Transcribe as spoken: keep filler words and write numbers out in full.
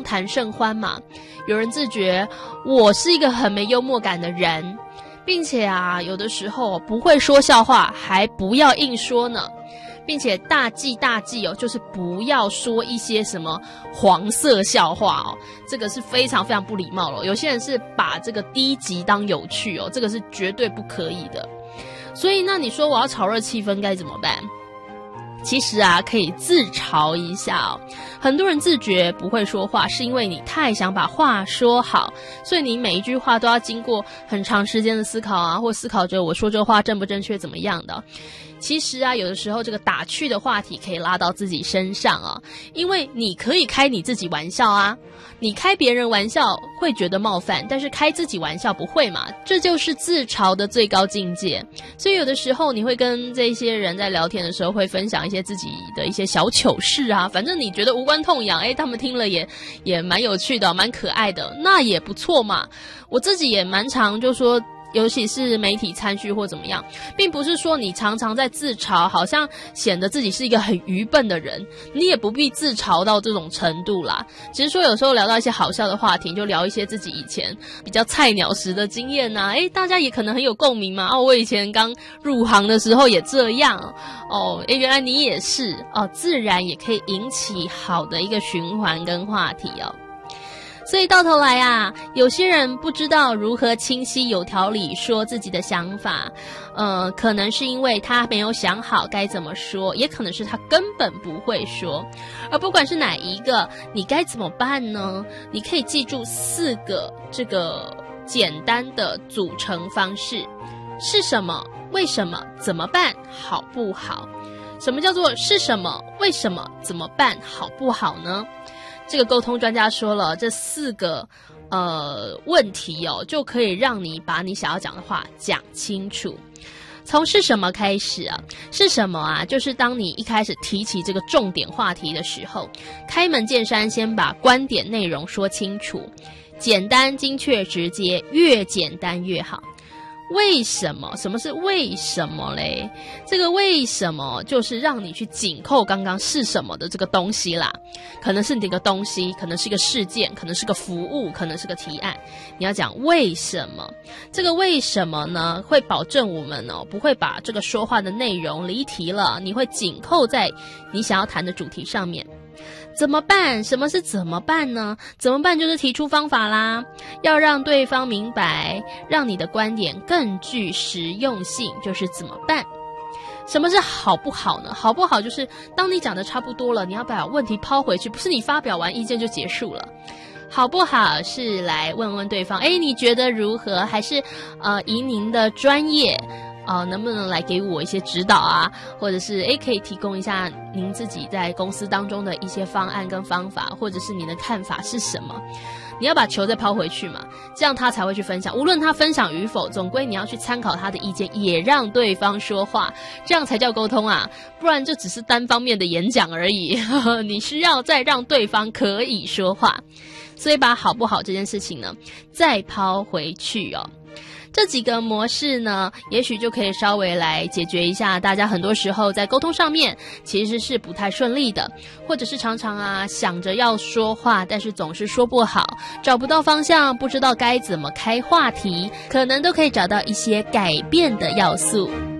谈甚欢嘛。有人自觉我是一个很没幽默感的人，并且啊，有的时候不会说笑话，还不要硬说呢。并且大忌大忌哦，就是不要说一些什么黄色笑话哦，这个是非常非常不礼貌了。有些人是把这个低级当有趣哦，这个是绝对不可以的。所以那你说我要炒热气氛该怎么办？其实啊，可以自嘲一下哦。很多人自觉不会说话，是因为你太想把话说好，所以你每一句话都要经过很长时间的思考啊，或思考着我说这话正不正确怎么样的。其实啊，有的时候这个打趣的话题可以拉到自己身上啊，因为你可以开你自己玩笑啊，你开别人玩笑会觉得冒犯，但是开自己玩笑不会嘛，这就是自嘲的最高境界。所以有的时候你会跟这些人在聊天的时候会分享一些自己的一些小糗事啊，反正你觉得无关痛痒，诶，他们听了也也蛮有趣的，蛮可爱的，那也不错嘛。我自己也蛮常就说，尤其是媒体参叙或怎么样，并不是说你常常在自嘲，好像显得自己是一个很愚笨的人，你也不必自嘲到这种程度啦。只是说有时候聊到一些好笑的话题，就聊一些自己以前比较菜鸟时的经验啊，诶，大家也可能很有共鸣嘛。哦，我以前刚入行的时候也这样哦，诶，原来你也是哦，自然也可以引起好的一个循环跟话题哦。所以到头来啊，有些人不知道如何清晰有条理说自己的想法，呃，可能是因为他没有想好该怎么说，也可能是他根本不会说。而不管是哪一个，你该怎么办呢？你可以记住四个这个简单的组成方式：是什么？为什么？怎么办？好不好？什么叫做是什么？为什么？怎么办？好不好呢？这个沟通专家说了，这四个呃问题哦，就可以让你把你想要讲的话讲清楚。从是什么开始啊？是什么啊？就是当你一开始提起这个重点话题的时候，开门见山，先把观点内容说清楚，简单、精确、直接，越简单越好。为什么？什么是为什么嘞？这个为什么就是让你去紧扣刚刚是什么的这个东西啦，可能是你的一个东西，可能是一个事件，可能是个服务，可能是个提案，你要讲为什么。这个为什么呢，会保证我们哦不会把这个说话的内容离题了，你会紧扣在你想要谈的主题上面。怎么办？什么是怎么办呢？怎么办就是提出方法啦，要让对方明白，让你的观点更具实用性，就是怎么办。什么是好不好呢？好不好就是当你讲的差不多了，你要把问题抛回去，不是你发表完意见就结束了。好不好是来问问对方，诶，你觉得如何？还是呃以您的专业呃，能不能来给我一些指导啊？或者是诶，可以提供一下您自己在公司当中的一些方案跟方法，或者是你的看法是什么？你要把球再抛回去嘛，这样他才会去分享。无论他分享与否，总归你要去参考他的意见，也让对方说话，这样才叫沟通啊！不然就只是单方面的演讲而已。你需要再让对方可以说话，所以把好不好这件事情呢，再抛回去哦。这几个模式呢，也许就可以稍微来解决一下大家很多时候在沟通上面其实是不太顺利的，或者是常常啊想着要说话，但是总是说不好，找不到方向，不知道该怎么开话题，可能都可以找到一些改变的要素。